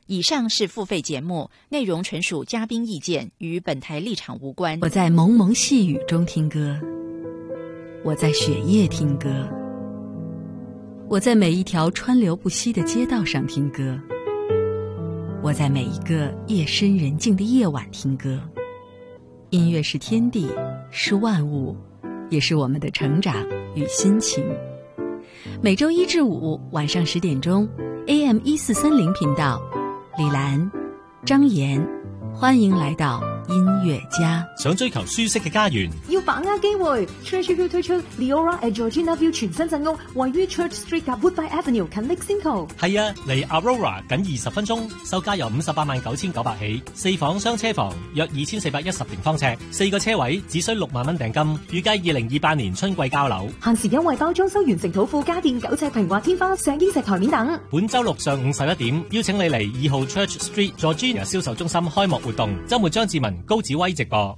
以上是付费节目，内容纯属嘉宾意见，与本台立场无关。 我在蒙蒙细雨中听歌，我在雪夜听歌，我在每一条川流不息的街道上听歌，我在每一个夜深人静的夜晚听歌。音乐是天地，是万物，也是我们的成长与心情。每周1至5晚上10点钟 AM1430频道，李蘭、張妍，歡迎來到音樂家。 想追求舒適嘅家園， 要把握機會。Church 推出 Leora at Georgina View 全新鎮屋，位於 Church Street 及 Woodbine Avenue 近 Lexington。 係啊，離 Aurora 僅20分鐘，售價由589900起，4房雙車房，約2410平方尺，4個車位，只需6萬蚊訂金，預計2028年春季交樓。 限時優惠包裝修完成土庫家電9尺平滑天花、石英石台面等。 本週六上午11點，邀請你嚟2號 Church Street Georgina 銷售中心開幕活動，週末張志文、高子威直播。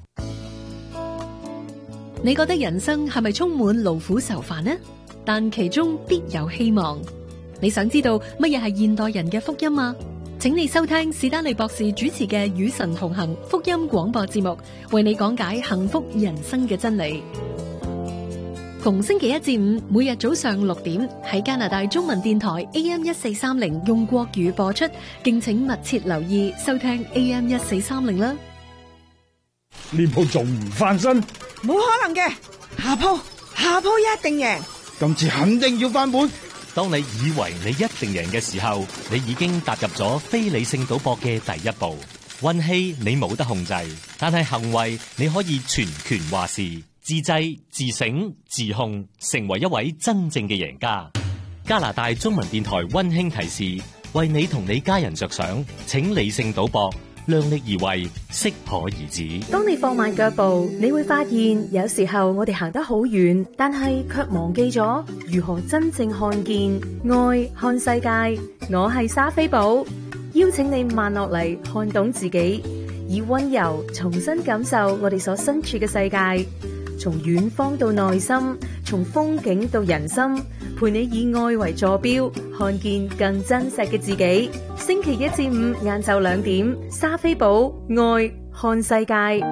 你覺得人生係咪充滿勞苦愁煩呢？但其中必有希望。你想知道乜嘢係現代人嘅福音嗎？請你收聽史丹利博士主持嘅《與神同行》福音廣播節目，為你講解幸福人生嘅真理。逢星期1至5，每日早上6點喺加拿大中文電台 AM1430用國語播出，敬請密切留意收聽 AM1430啦。 呢鋪仲唔翻身？ 冇可能嘅，下鋪一定贏， 今次肯定要翻本。 當你以為你一定贏嘅時候，你已經踏入咗非理性賭博嘅第一步。運氣你冇得控制，但係行為你可以全權話事。自制、自省、自控，成為一位真正嘅贏家。加拿大中文電台溫馨提示：為你同你家人着想，請理性賭博，量力而為，適可而止。 當你放慢腳步，你會發現有時候我哋行得好遠，但係卻忘記咗如何真正看見愛、看世界。我係莎菲寶，邀請你慢落嚟，看懂自己，以溫柔重新感受我哋所身處嘅世界。從遠方到內心，從風景到人心，陪你以愛為坐標，看見更真實嘅自己。星期1至5晏晝2點，莎菲寶愛看世界。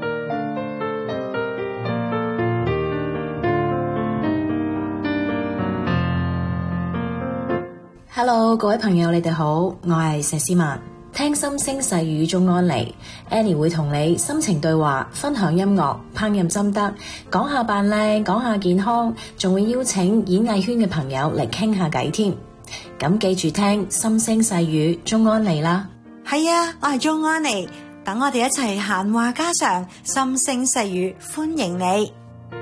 Hello， 各位朋友，你哋好，我係佘詩曼。聽心聲細語中安妮 Annie 會同你心情對話，分享音樂、烹飪心得，講下扮靚，講下健康，仲會邀請演藝圈嘅朋友嚟傾下偈添。咁記住聽心聲細語中安妮啦。 係啊，我係中安妮，等我哋一齊閒話家常，心聲細語歡迎你。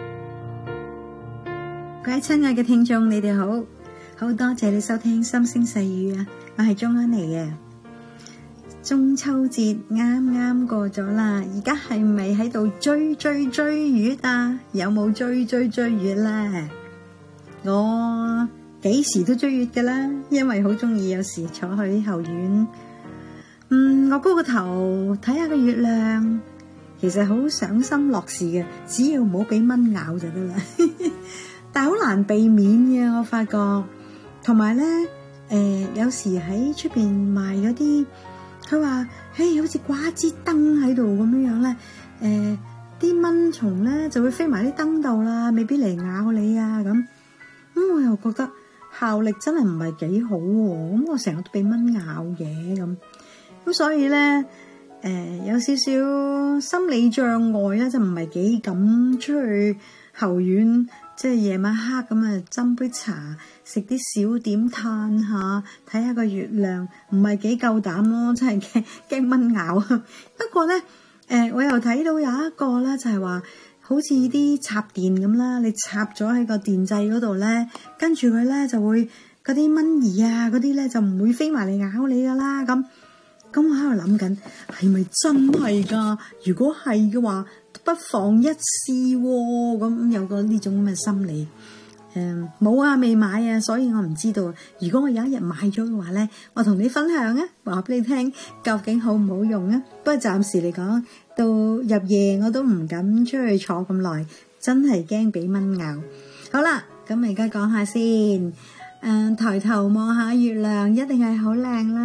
各位親愛嘅聽眾，你哋好，好多謝你收聽心聲細語啊！我係中安妮啊。中秋節啱啱過咗啦，而家係咪喺度追月啊？有冇追月咧？我幾時都追月噶啦，因為好中意有時坐去後院，我高個頭睇下個月亮，其實好賞心樂事嘅，只要唔好俾蚊咬就得啦。但係好難避免嘅，我發覺。同埋咧，有時喺出邊賣嗰啲。佢話：好似掛支燈喺度咁樣咧，啲蚊蟲咧就會飛埋啲燈度啦，未必嚟咬你啊咁。我又覺得效力真係唔係幾好喎。咁我成日都俾蚊咬嘅咁所以咧，有少少心理障礙咧，就唔係幾敢出去後院。即係夜晚黑咁啊，斟杯茶，食啲小點，嘆下，睇下個月亮，唔係幾夠膽咯，真係驚蚊咬。不過咧，我又睇到有一個啦，就係話好似啲插電咁啦，你插咗喺個電掣嗰度咧，跟住佢咧就會嗰啲蚊兒啊，嗰啲咧就唔會飛埋嚟咬你噶啦。咁我喺度諗緊，係咪真係噶？如果係嘅話，不妨一試喎。咁有個呢種咁嘅心理，冇啊，未買啊，所以我唔知道。如果我有一日買咗嘅話咧，我同你分享啊，話俾你聽究竟好唔好用啊。不過暫時嚟講，到入夜我都唔敢出去坐咁耐，真係驚俾蚊咬。好啦，咁而家講下先。抬頭望下月亮，一定係好靚啦，係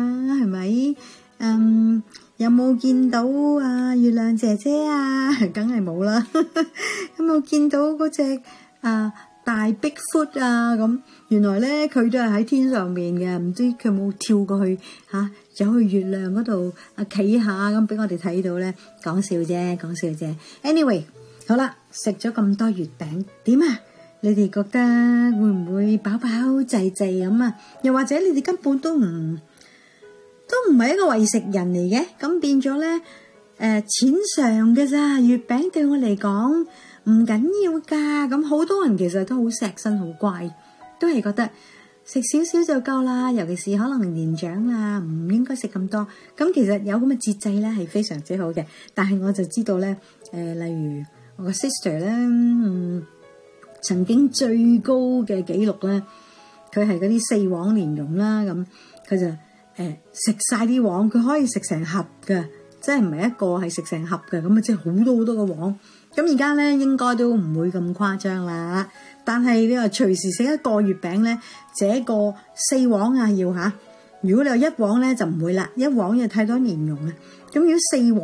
係咪？有冇見到啊月亮姐姐啊？梗係冇啦。有冇見到嗰隻大 Bigfoot 啊？咁原來咧佢都係喺天上面嘅，唔知佢有冇跳過去走去月亮嗰度企下咁俾我哋睇到咧。講笑啫。Anyway， 好啦，食咗咁多月餅點啊？你哋覺得會唔會飽飽滯滯咁啊？又或者你哋根本都唔係一個為食人嚟嘅，咁變咗咧淺嘗嘅咋？月餅對我嚟講唔緊要噶，咁好多人其實都好錫身好乖，都係覺得食少少就夠啦，尤其是可能年長啦，唔應該食咁多。咁其實有咁嘅節制咧係非常之好嘅，但係我就知道咧例如我個 sister 咧曾經最高嘅紀錄咧，佢係嗰啲4黃蓮蓉啦，咁佢就食晒啲黃，佢可以食成盒嘅，即係唔係一個係食成盒嘅，咁啊即係好多好多個黃。咁而家咧應該都唔會咁誇張啦，但係你話隨時食一個月餅咧，這個4黃要如果你有1黃咧就唔會啦，1黃又太多蓮蓉啦，咁如果4黃